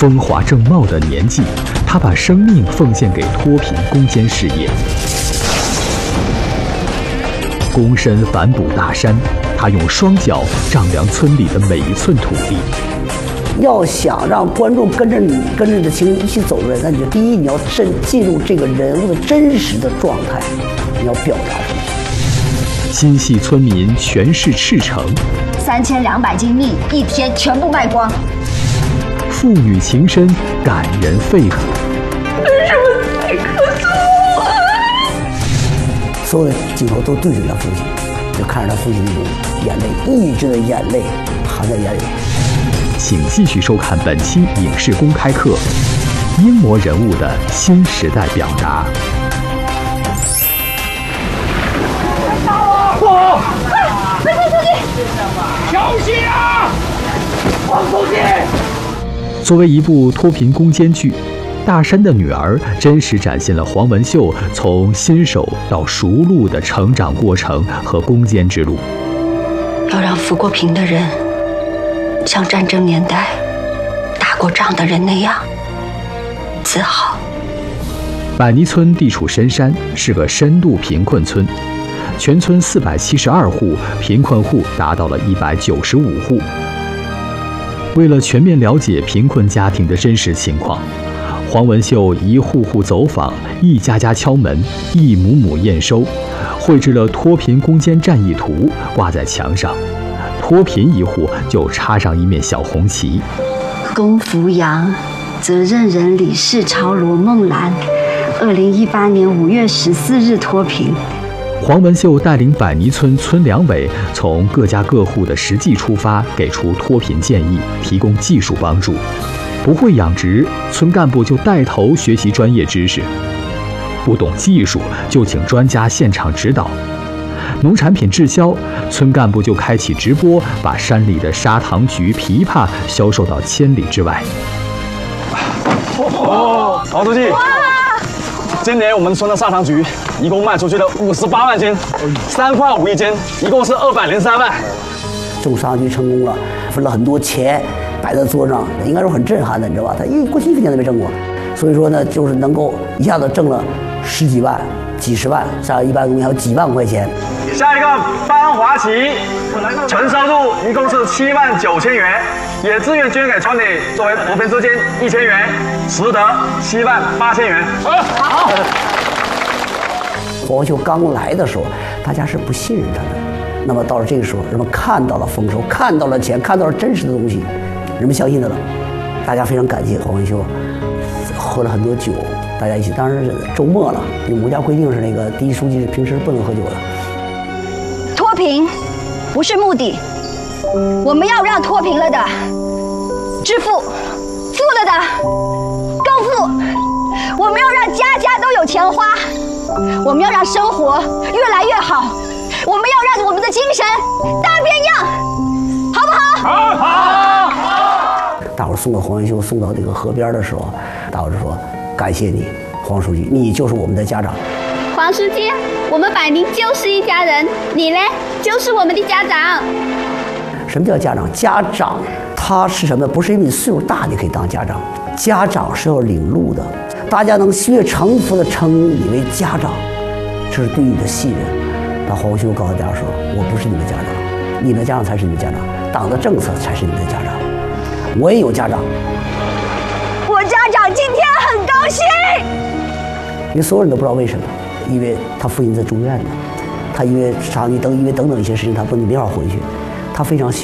风华正茂的年纪，他把生命奉献给脱贫攻坚事业。躬身反哺大山，他用双脚丈量村里的每一寸土地。 要想让观众跟着你的情绪一起走的，那你就第一，你要进入这个人物的真实的状态，你要表达出来。 心系村民全市赤诚 ，3200斤蜜一天全部卖光。 父女情深，感人肺腑。 为什么太可恶啊！ 所有的镜头都对准他父亲，就看着他父亲那种眼泪，抑制的眼泪含在眼里。 请继续收看本期影视公开课，英模人物的新时代表达。 不！快出去！小心啊！放出去！ 作为一部脱贫攻坚剧，《大山的女儿》真实展现了黄文秀从新手到熟路的成长过程和攻坚之路。 要让扶过贫的人像战争年代打过仗的人那样自豪。 百泥村地处深山，是个深度贫困村，全村472户，贫困户达到了195户。为了全面了解贫困家庭的真实情况，黄文秀一户户走访，一家家敲门，一亩亩验收，绘制了脱贫攻坚战役图，挂在墙上。脱贫一户就插上一面小红旗。 龚福阳，责任人李氏超罗梦兰，2018年5月14日脱贫。 黄文秀带领百泥村村两委从各家各户的实际出发，给出脱贫建议，提供技术帮助。不会养殖，村干部就带头学习专业知识；不懂技术，就请专家现场指导。农产品滞销，村干部就开启直播，把山里的砂糖橘、枇杷销售到千里之外。 曹书记，今年我们村的砂糖橘一共卖出去了58万斤，3块5一斤，一共是203万。 种砂糖橘成功了，分了很多钱摆在桌上，应该说很震撼的，你知道吧？他过去1分钱都没挣过，所以说呢，就是能够一下子挣了10几万、几十万，像一般东西还有几万块钱。 下一个班华旗，纯收入一共是7万9千元，也自愿捐给村里作为脱贫资金1000元，实得7万8千元。好。 黄文秀刚来的时候，大家是不信任他的。那么到了这个时候，人们看到了丰收，看到了钱，看到了真实的东西，人们相信他了。大家非常感谢黄文秀，喝了很多酒，大家一起。当然是周末了，因为我们家规定是那个第一书记是平时不能喝酒的。 脱贫不是目的，我们要让脱贫了的致富，富了的更富。我们要让家家都有钱花，我们要让生活越来越好，我们要让我们的精神大变样，好不好？ 好。 大伙儿送到黄文秀送到这个河边的时候，大伙儿就说：“感谢你，黄书记，你就是我们的家长。” 黄书记，我们百宁就是一家人，你呢，就是我们的家长。 什么叫家长？家长他是什么？不是因为你岁数大你可以当家长，家长是要领路的。大家能越诚服的称你为家长，这是对你的信任。那黄文秀告诉大家说：“我不是你的家长，你们的家长才是你的家长，党的政策才是你的家长。我也有家长， 我家长今天很高兴。” 因为所有人都不知道为什么。因为他父亲在住院呢，他因为长期等，因为等等一些事情，他没法回去，他非常